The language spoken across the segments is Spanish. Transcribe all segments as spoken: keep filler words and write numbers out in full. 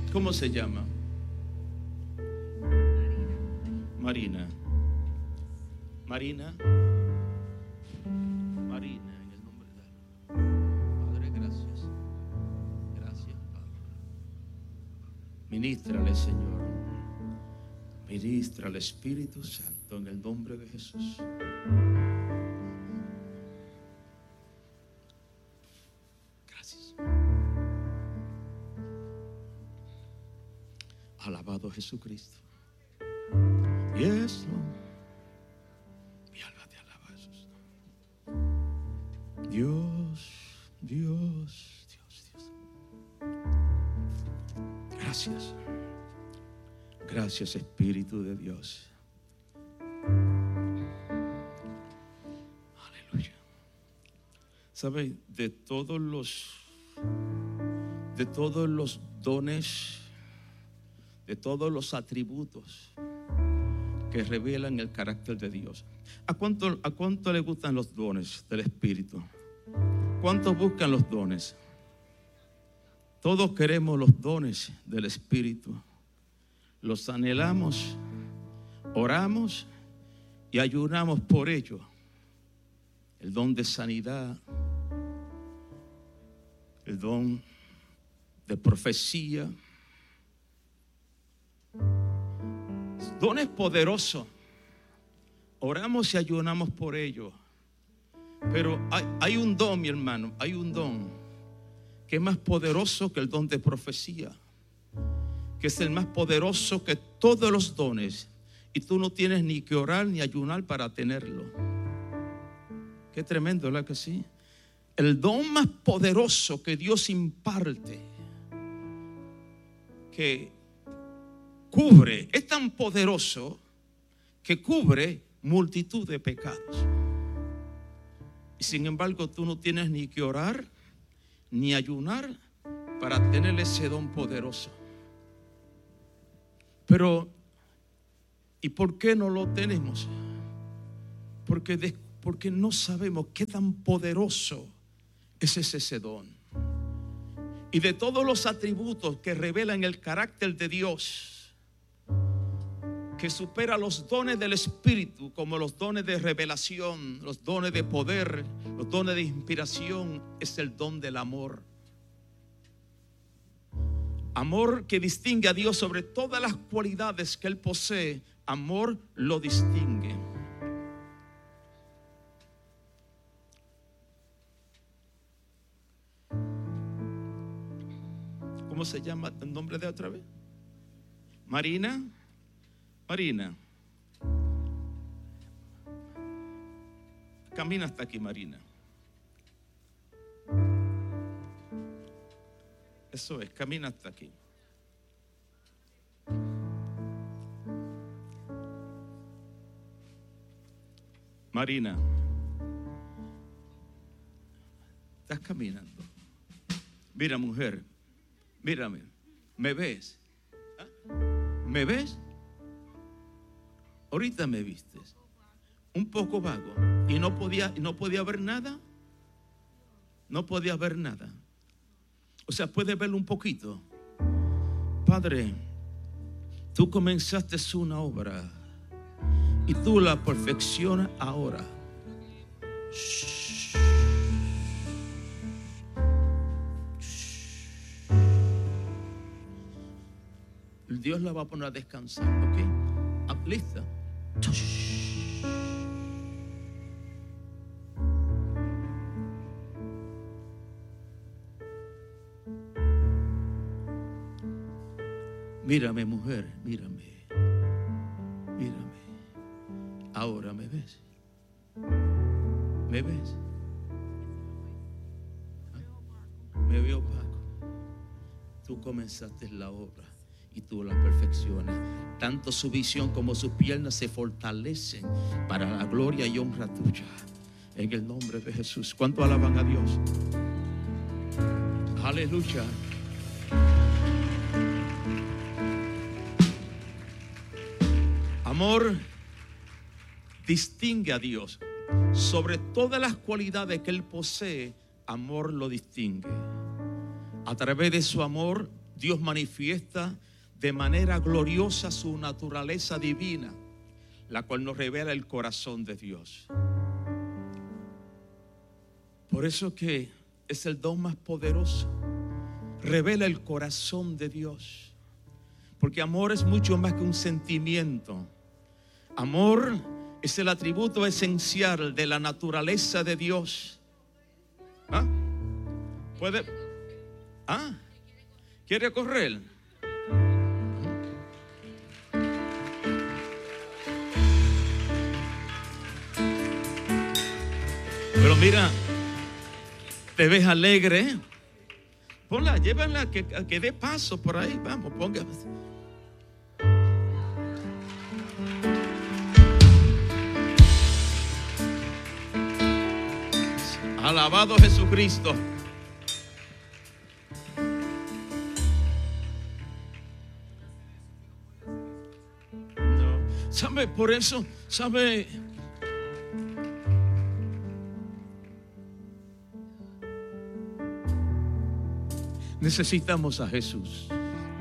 ¿Cómo se llama? Marina. Marina. Marina, en el nombre de Padre, gracias. Gracias, Padre. Ministrale, Señor. Ministra al Espíritu Santo en el nombre de Jesús. Gracias. Alabado Jesucristo. Yes, Lord. Mi alma te alaba, Jesús. Dios, Dios, Dios, Dios. Gracias. Gracias, Espíritu de Dios. Aleluya. ¿Sabe? De todos los de todos los dones, de todos los atributos que revelan el carácter de Dios, ¿a cuánto, a cuánto le gustan los dones del Espíritu? ¿Cuántos buscan los dones? Todos queremos los dones del Espíritu. Los anhelamos, oramos y ayunamos por ello. El don de sanidad, el don de profecía, dones poderosos. Oramos y ayunamos por ello. Pero hay, hay un don, mi hermano, hay un don que es más poderoso que el don de profecía, que es el más poderoso que todos los dones, y tú no tienes ni que orar ni ayunar para tenerlo. Qué tremendo, ¿verdad que sí? El don más poderoso que Dios imparte, que cubre, es tan poderoso que cubre multitud de pecados. Y sin embargo tú no tienes ni que orar ni ayunar para tener ese don poderoso. Pero, ¿y por qué no lo tenemos? Porque, de, porque no sabemos qué tan poderoso es ese don. Y de todos los atributos que revelan el carácter de Dios, que supera los dones del Espíritu, como los dones de revelación, los dones de poder, los dones de inspiración, es el don del amor. Amor que distingue a Dios sobre todas las cualidades que Él posee. Amor lo distingue. ¿Cómo se llama el nombre de otra vez? Marina. Marina. Camina hasta aquí, Marina. Eso es, camina hasta aquí. Marina, estás caminando. Mira, mujer, mírame, ¿me ves? ¿Ah? ¿Me ves? Ahorita me vistes un poco vago y no podía, no podía ver nada. No podía ver nada. O sea, puede verlo un poquito. Padre, tú comenzaste una obra y tú la perfeccionas ahora. Shh. Shh. Dios la va a poner a descansar, ¿ok? ¿Lista? Shh. Mírame, mujer, mírame. Mírame. Ahora me ves. ¿Me ves? ¿Ah? Me veo opaco. Tú comenzaste la obra y tú la perfeccionas. Tanto su visión como sus piernas se fortalecen para la gloria y honra tuya. En el nombre de Jesús. ¿Cuánto alaban a Dios? Aleluya. Amor distingue a Dios. Sobre todas las cualidades que Él posee, amor lo distingue. A través de su amor, Dios manifiesta de manera gloriosa su naturaleza divina, la cual nos revela el corazón de Dios. Por eso que es el don más poderoso. Revela el corazón de Dios. Porque amor es mucho más que un sentimiento. Amor es el atributo esencial de la naturaleza de Dios. ¿Ah? ¿Puede? ¿Ah? ¿Quiere correr? Pero mira, te ves alegre. Ponla, llévala, que, que dé paso por ahí. Vamos, ponga. Alabado Jesucristo. No, ¿sabe? Por eso, ¿sabe? Necesitamos a Jesús.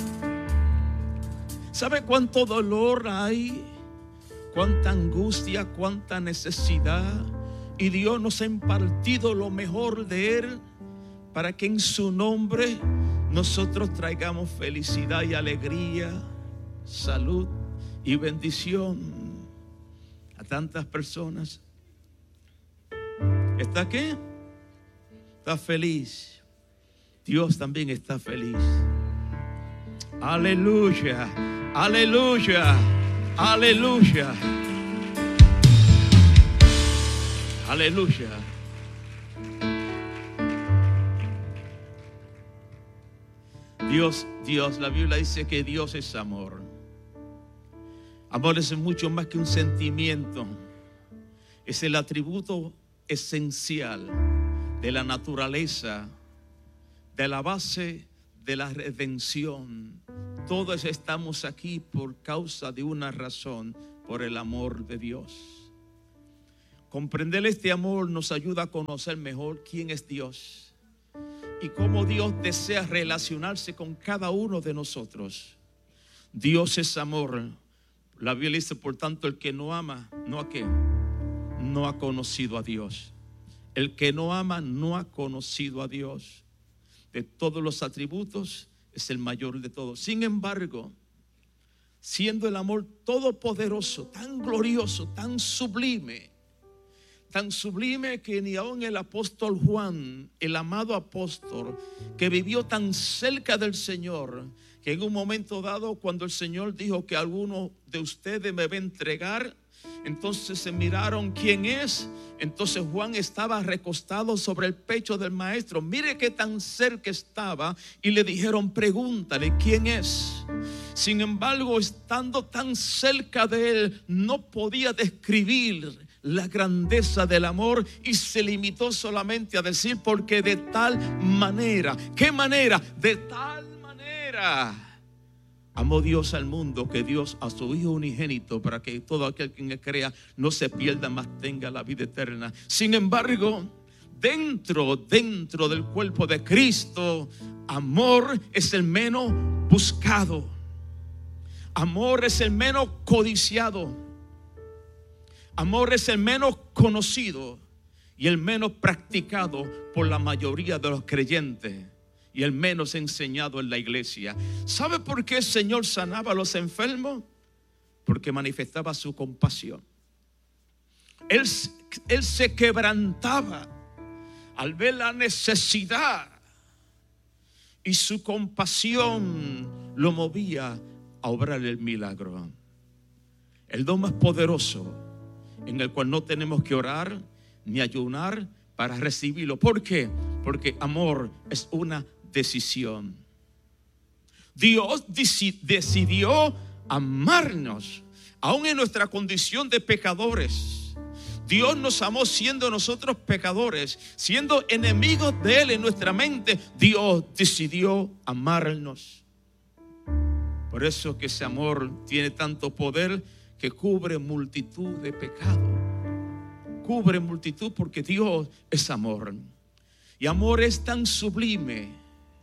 ¿Sabe cuánto dolor hay? Cuánta angustia, cuánta necesidad. Y Dios nos ha impartido lo mejor de Él para que en su nombre nosotros traigamos felicidad y alegría, salud y bendición a tantas personas. ¿Está aquí? ¿Está feliz? Dios también está feliz. Aleluya, aleluya, aleluya. Aleluya. Dios, Dios, la Biblia dice que Dios es amor. Amor es mucho más que un sentimiento. Es el atributo esencial de la naturaleza, de la base de la redención. Todos estamos aquí por causa de una razón, por el amor de Dios. Comprender este amor nos ayuda a conocer mejor quién es Dios y cómo Dios desea relacionarse con cada uno de nosotros. Dios es amor. La Biblia dice, por tanto, el que no ama, ¿no a qué? No ha conocido a Dios. El que no ama no ha conocido a Dios. De todos los atributos es el mayor de todos. Sin embargo, siendo el amor todopoderoso, tan glorioso, tan sublime, tan sublime que ni aun el apóstol Juan, el amado apóstol, que vivió tan cerca del Señor, que en un momento dado, cuando el Señor dijo que alguno de ustedes me va a entregar, entonces se miraron quién es. Entonces Juan estaba recostado sobre el pecho del maestro. Mire qué tan cerca estaba. Y le dijeron, pregúntale quién es. Sin embargo, estando tan cerca de él, no podía describir la grandeza del amor y se limitó solamente a decir, porque de tal manera, ¿qué manera? De tal manera amó Dios al mundo, que Dios a su Hijo unigénito, para que todo aquel que le crea no se pierda, mas tenga la vida eterna. Sin embargo, dentro, dentro del cuerpo de Cristo, amor es el menos buscado. Amor es el menos codiciado. Amor es el menos conocido y el menos practicado por la mayoría de los creyentes. Y el menos enseñado en la iglesia. ¿Sabe por qué el Señor sanaba a los enfermos? Porque manifestaba su compasión. Él, él se quebrantaba al ver la necesidad, y su compasión lo movía a obrar el milagro. El don más poderoso, en el cual no tenemos que orar ni ayunar para recibirlo. ¿Por qué? Porque amor es una decisión. Dios decidió amarnos aún en nuestra condición de pecadores. Dios nos amó siendo nosotros pecadores, siendo enemigos de Él en nuestra mente. Dios decidió amarnos. Por eso que ese amor tiene tanto poder que cubre multitud de pecados. Cubre multitud porque Dios es amor. Y amor es tan sublime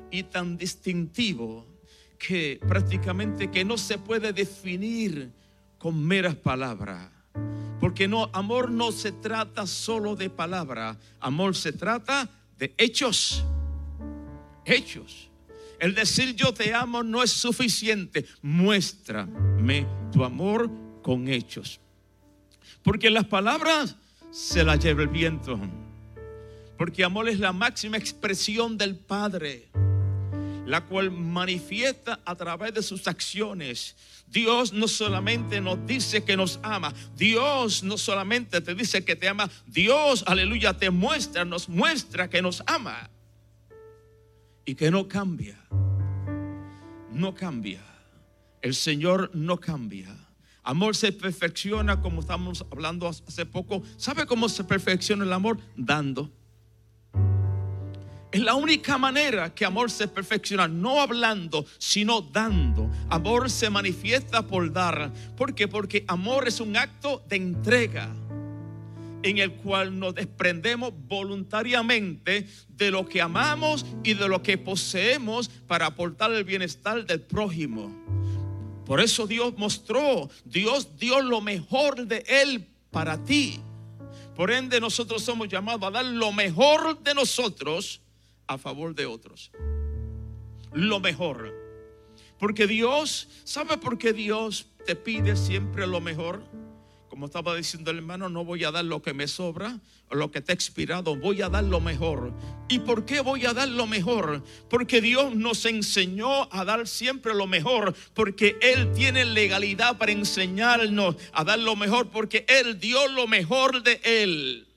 y tan distintivo que prácticamente que no se puede definir con meras palabras. Porque no, amor no se trata solo de palabras, amor se trata de hechos. Hechos. El decir yo te amo no es suficiente. Muéstrame tu amor con hechos. Porque las palabras se las lleva el viento. Porque amor es la máxima expresión del Padre, la cual manifiesta a través de sus acciones. Dios no solamente nos dice que nos ama, Dios no solamente te dice que te ama, Dios, aleluya, te muestra, nos muestra que nos ama y que no cambia. No cambia. El Señor no cambia. Amor se perfecciona, como estamos hablando hace poco. ¿Sabe cómo se perfecciona el amor? Dando. Es la única manera que amor se perfecciona, no hablando, sino dando. Amor se manifiesta por dar. ¿Por qué? Porque amor es un acto de entrega en el cual nos desprendemos voluntariamente de lo que amamos y de lo que poseemos para aportar el bienestar del prójimo. Por eso Dios mostró, Dios dio lo mejor de Él para ti. Por ende, nosotros somos llamados a dar lo mejor de nosotros a favor de otros. Lo mejor. Porque Dios, ¿sabe por qué Dios te pide siempre lo mejor? Como estaba diciendo el hermano, no voy a dar lo que me sobra o lo que está expirado, voy a dar lo mejor. ¿Y por qué voy a dar lo mejor? Porque Dios nos enseñó a dar siempre lo mejor, porque Él tiene legalidad para enseñarnos a dar lo mejor, porque Él dio lo mejor de Él.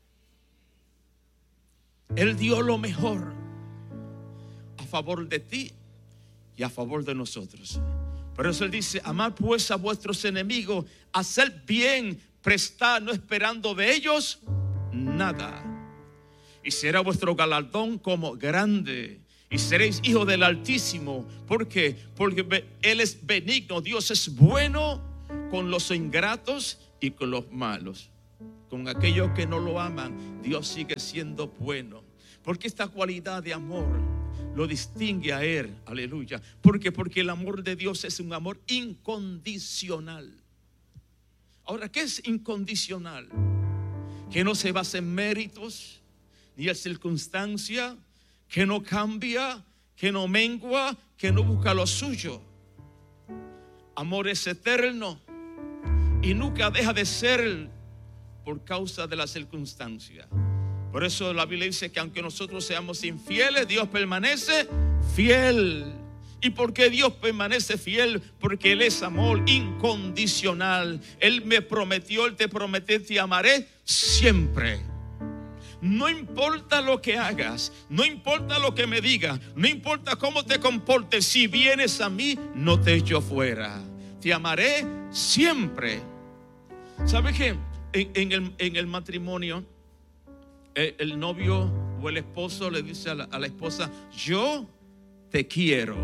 Él dio lo mejor a favor de ti y a favor de nosotros. Por eso Él dice: amad pues a vuestros enemigos, hacer bien, prestar, no esperando de ellos nada. Y será vuestro galardón como grande, y seréis hijos del Altísimo. ¿Por qué? Porque Él es benigno. Dios es bueno con los ingratos y con los malos. Con aquellos que no lo aman, Dios sigue siendo bueno. Porque esta cualidad de amor lo distingue a Él, aleluya. ¿Por qué? Porque el amor de Dios es un amor incondicional. Ahora, ¿qué es incondicional? Que no se basa en méritos ni en circunstancias, que no cambia, que no mengua, que no busca lo suyo. Amor es eterno y nunca deja de ser por causa de la circunstancia. Por eso la Biblia dice que aunque nosotros seamos infieles, Dios permanece fiel. ¿Y por qué Dios permanece fiel? Porque Él es amor incondicional. Él me prometió, Él te prometió: te amaré siempre. No importa lo que hagas, no importa lo que me digas, no importa cómo te comportes, si vienes a mí, no te echo fuera. Te amaré siempre. ¿Sabes qué? En, en, el, en el matrimonio, el, el novio o el esposo le dice a la, a la esposa: yo te quiero.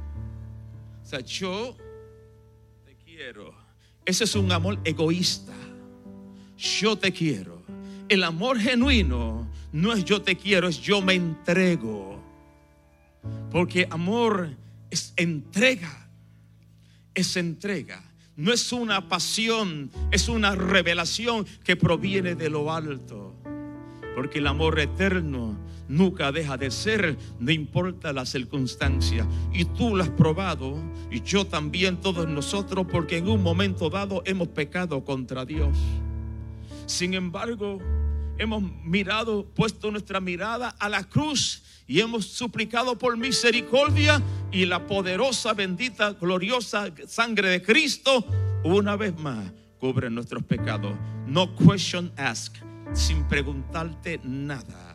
O sea, yo te quiero. Ese es un amor egoísta. Yo te quiero. El amor genuino no es yo te quiero, es yo me entrego. Porque amor es entrega. Es entrega. No es una pasión, es una revelación que proviene de lo alto. Porque el amor eterno nunca deja de ser, no importa la circunstancia. Y tú lo has probado, y yo también, todos nosotros, porque en un momento dado hemos pecado contra Dios. Sin embargo, hemos mirado, puesto nuestra mirada a la cruz y hemos suplicado por misericordia, y la poderosa, bendita, gloriosa sangre de Cristo una vez más cubre nuestros pecados. No question ask, sin preguntarte nada.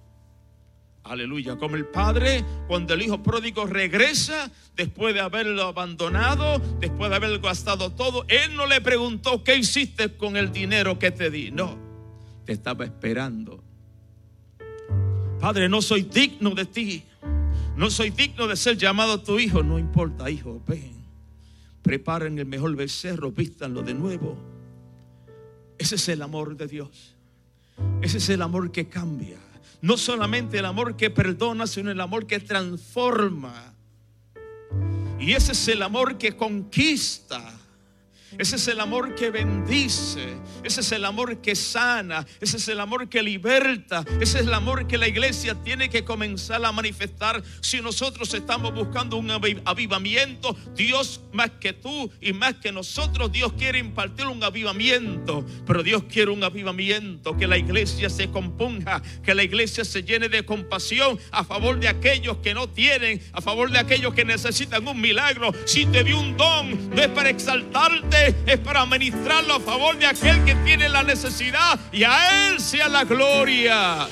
Aleluya. Como el padre, cuando el hijo pródigo regresa después de haberlo abandonado, después de haber gastado todo, él no le preguntó: ¿qué hiciste con el dinero que te di? No, te estaba esperando. Padre, no soy digno de ti, no soy digno de ser llamado tu hijo. No importa, hijo, ven, preparen el mejor becerro, vístanlo de nuevo. Ese es el amor de Dios. Ese es el amor que cambia. No solamente el amor que perdona, sino el amor que transforma. Y ese es el amor que conquista. Ese es el amor que bendice. Ese es el amor que sana. Ese es el amor que liberta. Ese es el amor que la iglesia tiene que comenzar a manifestar. Si nosotros estamos buscando un avivamiento, Dios más que tú y más que nosotros, Dios quiere impartir un avivamiento. Pero Dios quiere un avivamiento, que la iglesia se compunja, que la iglesia se llene de compasión a favor de aquellos que no tienen, a favor de aquellos que necesitan un milagro. Si te dio un don, no es para exaltarte, es para ministrarlo a favor de aquel que tiene la necesidad, y a Él sea la gloria.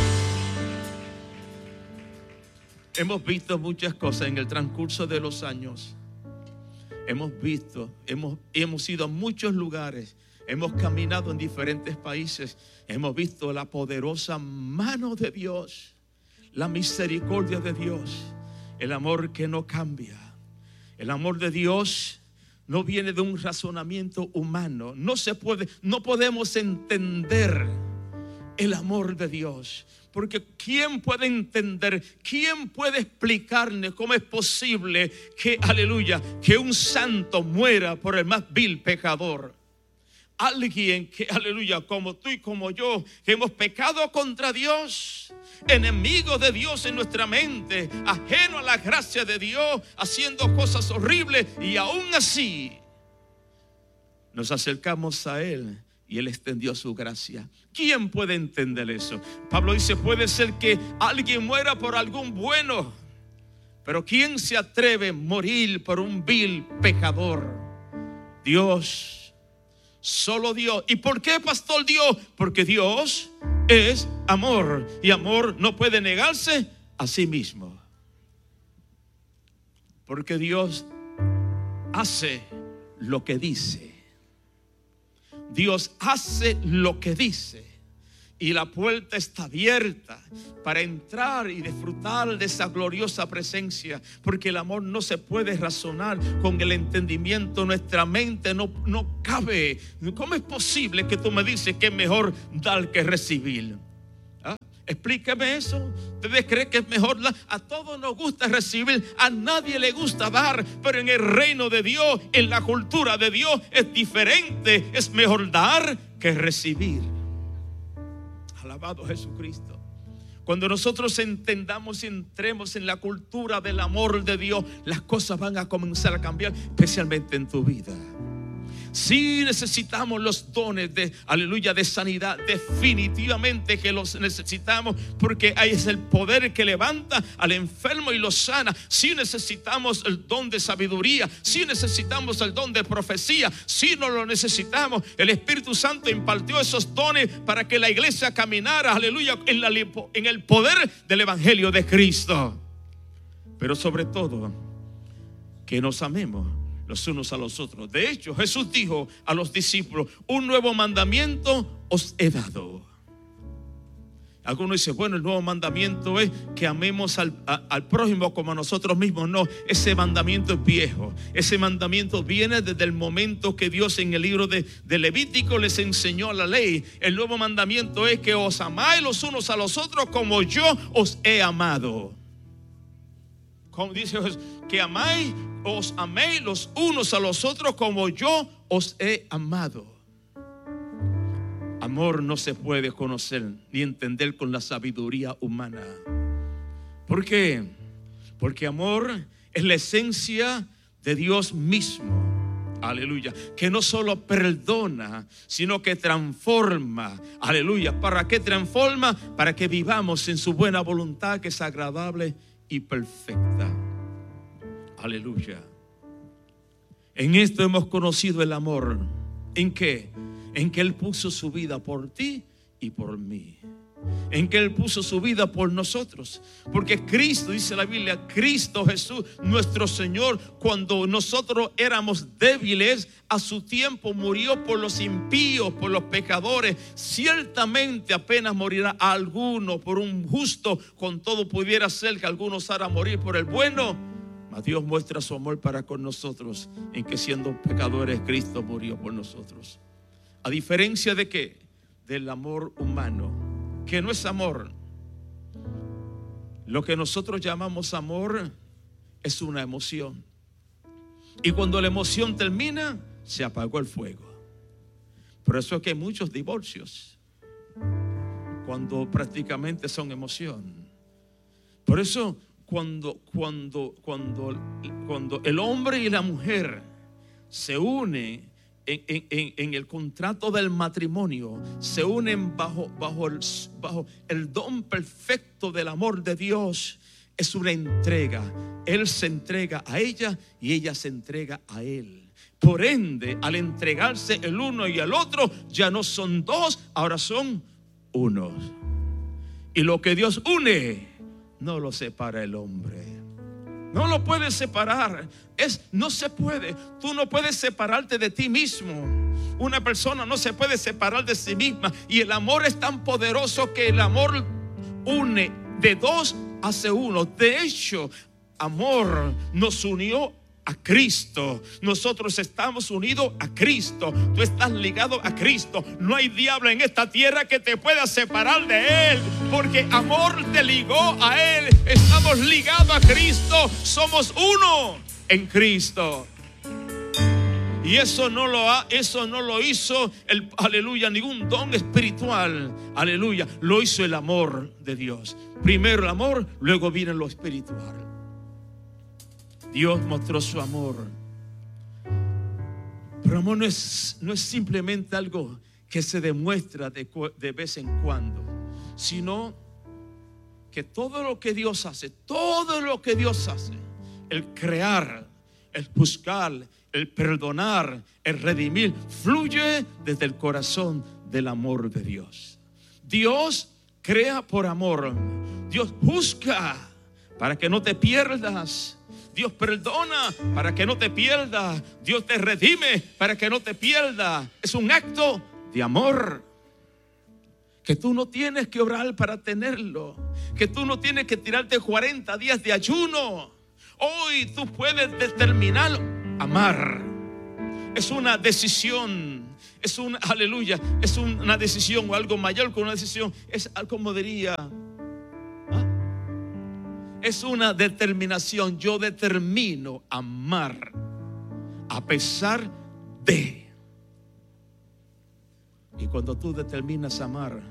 Hemos visto muchas cosas en el transcurso de los años. Hemos visto, hemos, hemos ido a muchos lugares, hemos caminado en diferentes países, hemos visto la poderosa mano de Dios, la misericordia de Dios, el amor que no cambia. El amor de Dios no viene de un razonamiento humano. No se puede, no podemos entender el amor de Dios, porque ¿quién puede entender? ¿Quién puede explicarle cómo es posible que, aleluya, que un santo muera por el más vil pecador? Alguien que, aleluya, como tú y como yo, que hemos pecado contra Dios, enemigo de Dios en nuestra mente, ajeno a la gracia de Dios, haciendo cosas horribles, y aún así nos acercamos a Él y Él extendió su gracia. ¿Quién puede entender eso? Pablo dice, puede ser que alguien muera por algún bueno, pero ¿quién se atreve a morir por un vil pecador? Dios. Solo Dios. ¿Y por qué, pastor, Dios? Porque Dios es amor, y amor no puede negarse a sí mismo. Porque Dios hace lo que dice. Dios hace lo que dice. Y la puerta está abierta para entrar y disfrutar de esa gloriosa presencia. Porque el amor no se puede razonar con el entendimiento. Nuestra mente no, no cabe. ¿Cómo es posible que tú me dices que es mejor dar que recibir? ¿Ah? Explíqueme eso. ¿Ustedes creen que es mejor dar? A todos nos gusta recibir, a nadie le gusta dar. Pero en el reino de Dios, en la cultura de Dios, es diferente. Es mejor dar que recibir. Alabado Jesucristo. Cuando nosotros entendamos y entremos en la cultura del amor de Dios, las cosas van a comenzar a cambiar, especialmente en tu vida. Sí necesitamos los dones de, aleluya, de sanidad. Definitivamente que los necesitamos, porque ahí es el poder que levanta al enfermo y lo sana. Sí necesitamos el don de sabiduría. Sí necesitamos el don de profecía. Sí no lo necesitamos. El Espíritu Santo impartió esos dones para que la iglesia caminara, aleluya, en, la, en el poder del Evangelio de Cristo. Pero sobre todo, que nos amemos los unos a los otros. De hecho, Jesús dijo a los discípulos, un nuevo mandamiento os he dado. Algunos dicen, bueno, el nuevo mandamiento es que amemos al, a, al prójimo como a nosotros mismos. No, ese mandamiento es viejo. Ese mandamiento viene desde el momento que Dios en el libro de, de Levítico les enseñó la ley. El nuevo mandamiento es que os amáis los unos a los otros como yo os he amado. Como dice Jesús, que amáis, os améis los unos a los otros como yo os he amado. Amor no se puede conocer ni entender con la sabiduría humana. ¿Por qué? Porque amor es la esencia de Dios mismo. Aleluya. Que no solo perdona, sino que transforma. Aleluya. ¿Para qué transforma? Para que vivamos en su buena voluntad, que es agradable y perfecta. Aleluya. En esto hemos conocido el amor. ¿En qué? En que Él puso su vida por ti y por mí. En que Él puso su vida por nosotros. Porque Cristo, dice la Biblia, Cristo Jesús, nuestro Señor, cuando nosotros éramos débiles, a su tiempo murió por los impíos, por los pecadores. Ciertamente apenas morirá alguno por un justo, con todo pudiera ser que algunos harán morir por el bueno. Mas Dios muestra su amor para con nosotros, en que siendo pecadores Cristo murió por nosotros. A diferencia de qué? Del amor humano, que no es amor, Lo que nosotros llamamos amor es una emoción. Y cuando la emoción termina, se apagó el fuego. Por eso es que hay muchos divorcios, cuando prácticamente son emoción. Por eso cuando, cuando, cuando, cuando el hombre y la mujer se unen en, en, en el contrato del matrimonio, se unen bajo, bajo, el, bajo el don perfecto del amor de Dios, es una entrega. Él se entrega a ella y ella se entrega a él. Por ende, al entregarse el uno y el otro, ya no son dos, ahora son uno. Y lo que Dios une, no lo separa el hombre. No lo puedes separar. Es, no se puede. Tú no puedes separarte de ti mismo. Una persona no se puede separar de sí misma. Y el amor es tan poderoso que el amor une. De dos hace uno. De hecho, amor nos unió a Cristo. Nosotros estamos unidos a Cristo. Tú estás ligado a Cristo. No hay diablo en esta tierra que te pueda separar de Él, porque amor te ligó a Él. Estamos ligados a Cristo. Somos uno en Cristo. Y eso no lo ha, eso no lo hizo el, aleluya, ningún don espiritual. Aleluya, lo hizo el amor de Dios. Primero el amor, luego viene lo espiritual. Dios mostró su amor. Pero amor no es, no es simplemente algo que se demuestra de, de vez en cuando, sino que todo lo que Dios hace, todo lo que Dios hace, el crear, el buscar, el perdonar, el redimir, fluye desde el corazón del amor de Dios. Dios crea por amor. Dios busca para que no te pierdas. Dios perdona para que no te pierdas. Dios te redime para que no te pierdas. Es un acto de amor que tú no tienes que orar para tenerlo, que tú no tienes que tirarte cuarenta días de ayuno. Hoy tú puedes determinar amar. Es una decisión. Es una, aleluya, es una decisión o algo mayor que una decisión. Es como diría, es una determinación. Yo determino amar a pesar de. Y cuando tú determinas amar,